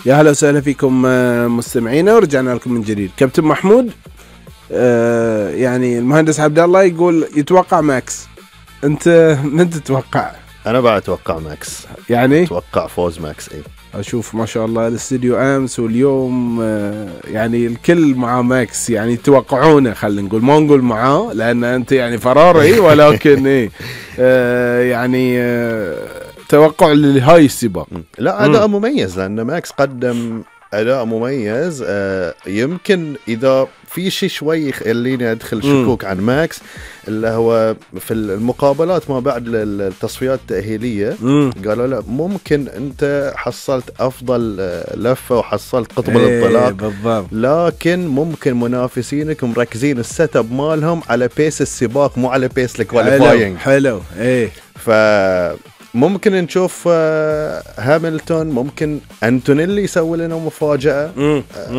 يا هلا وسهلا فيكم مستمعينا، ورجعنا لكم من جديد. كابتن محمود، يعني المهندس عبد الله يقول يتوقع ماكس. انت من تتوقع؟ انا بعد اتوقع ماكس، يعني اتوقع فوز ماكس. اي اشوف ما شاء الله الاستديو امس واليوم يعني الكل مع ماكس، يعني يتوقعونه، خلينا نقول ما نقول معاه لان انت يعني فراري، ولكن ايه يعني توقع لهاي السباق. لا اداء مميز، لان ماكس قدم اداء مميز. يمكن اذا في شيء شوي يخليني ادخل شكوك عن ماكس، اللي هو في المقابلات ما بعد التصفيات التأهيلية قالوا لا ممكن انت حصلت افضل لفة وحصلت قطب الانطلاق، بالضبط، لكن ممكن منافسينك مركزين السيت اب مالهم على بيس السباق مو على بيس الكواليفاينج. حلو ايه. ممكن نشوف هاملتون، ممكن أنتونيلي يسوي لنا مفاجأة.